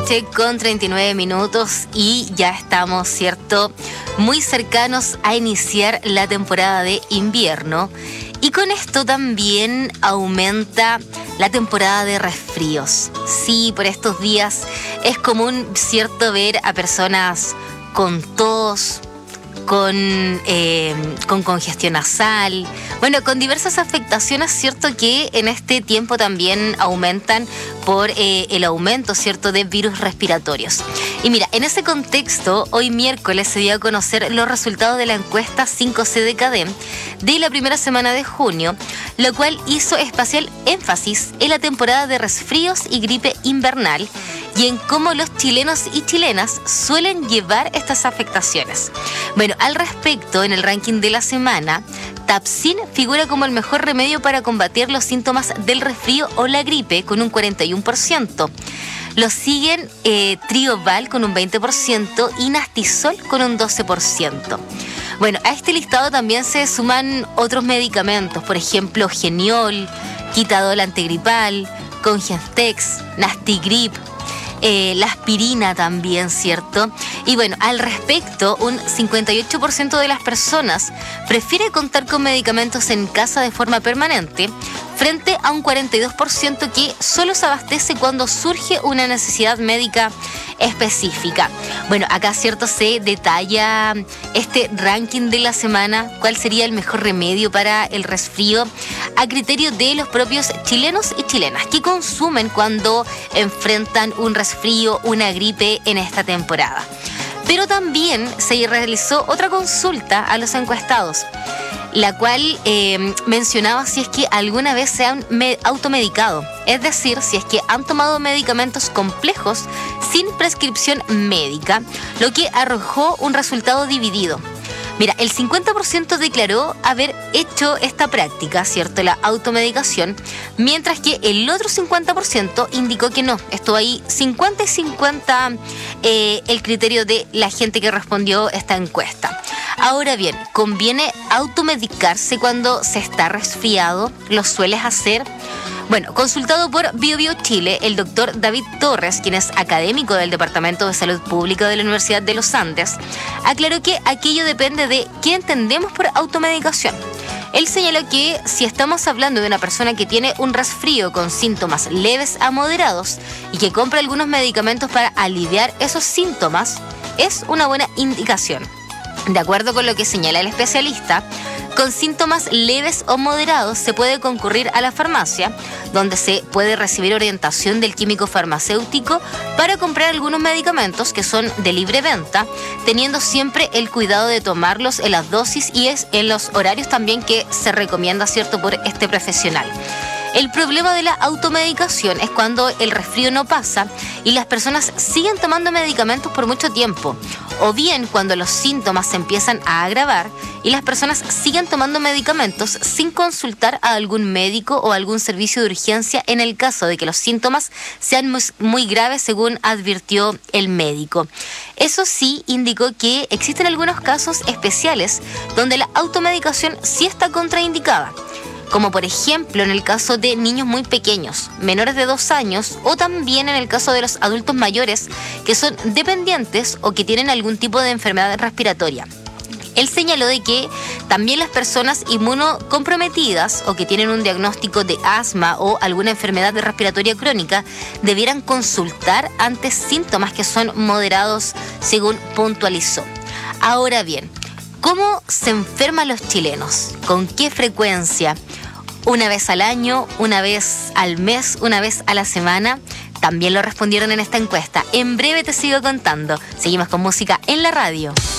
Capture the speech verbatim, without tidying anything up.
noche con treinta y nueve minutos y ya estamos, ¿cierto?, muy cercanos a iniciar la temporada de invierno. Y con esto también aumenta la temporada de resfríos. Sí, por estos días es común, ¿cierto?, ver a personas con tos, con, eh, con congestión nasal, bueno, con diversas afectaciones, ¿cierto?, que en este tiempo también aumentan por eh, el aumento, ¿cierto?, de virus respiratorios. Y mira, en ese contexto, hoy miércoles se dio a conocer los resultados de la encuesta cinco C de Cadem de la primera semana de junio, lo cual hizo especial énfasis en la temporada de resfríos y gripe invernal y en cómo los chilenos y chilenas suelen llevar estas afectaciones. Bueno, al respecto, en el ranking de la semana, Tapsin figura como el mejor remedio para combatir los síntomas del resfrío o la gripe con un cuarenta y uno por ciento. Lo siguen eh, Trioval con un veinte por ciento y Nastisol con un doce por ciento. Bueno, a este listado también se suman otros medicamentos, por ejemplo, Geniol, Quitadol antigripal, Congentex, Nastigrip, Eh, la aspirina también, ¿cierto? Y bueno, al respecto, un cincuenta y ocho por ciento de las personas prefiere contar con medicamentos en casa de forma permanente, frente a un cuarenta y dos por ciento que solo se abastece cuando surge una necesidad médica específica. Bueno, acá, ¿cierto?, se detalla este ranking de la semana, cuál sería el mejor remedio para el resfrío, a criterio de los propios chilenos y chilenas que consumen cuando enfrentan un resfrío, una gripe en esta temporada. Pero también se realizó otra consulta a los encuestados, la cual eh, mencionaba si es que alguna vez se han me- automedicado, es decir, si es que han tomado medicamentos complejos sin prescripción médica, lo que arrojó un resultado dividido. Mira, el cincuenta por ciento declaró haber hecho esta práctica, ¿cierto?, la automedicación, mientras que el otro cincuenta por ciento indicó que no. Estuvo ahí cincuenta y cincuenta eh, el criterio de la gente que respondió esta encuesta. Ahora bien, ¿conviene automedicarse cuando se está resfriado? ¿Lo sueles hacer? Bueno, consultado por Bio Bio Chile, el doctor David Torres, quien es académico del Departamento de Salud Pública de la Universidad de los Andes, aclaró que aquello depende de qué entendemos por automedicación. Él señaló que si estamos hablando de una persona que tiene un resfrío con síntomas leves a moderados y que compra algunos medicamentos para aliviar esos síntomas, es una buena indicación. De acuerdo con lo que señala el especialista, con síntomas leves o moderados se puede concurrir a la farmacia, donde se puede recibir orientación del químico farmacéutico para comprar algunos medicamentos que son de libre venta, teniendo siempre el cuidado de tomarlos en las dosis y es en los horarios también que se recomienda, ¿cierto?, por este profesional. El problema de la automedicación es cuando el resfrío no pasa y las personas siguen tomando medicamentos por mucho tiempo, o bien cuando los síntomas se empiezan a agravar y las personas siguen tomando medicamentos sin consultar a algún médico o algún servicio de urgencia en el caso de que los síntomas sean muy, muy graves, según advirtió el médico. Eso sí, indicó que existen algunos casos especiales donde la automedicación sí está contraindicada, como por ejemplo en el caso de niños muy pequeños, menores de dos años, o también en el caso de los adultos mayores que son dependientes o que tienen algún tipo de enfermedad respiratoria. Él señaló de que también las personas inmunocomprometidas o que tienen un diagnóstico de asma o alguna enfermedad respiratoria crónica debieran consultar ante síntomas que son moderados, según puntualizó. Ahora bien, ¿cómo se enferman los chilenos? ¿Con qué frecuencia? ¿Una vez al año? ¿Una vez al mes? ¿Una vez a la semana? También lo respondieron en esta encuesta. En breve te sigo contando. Seguimos con música en la radio.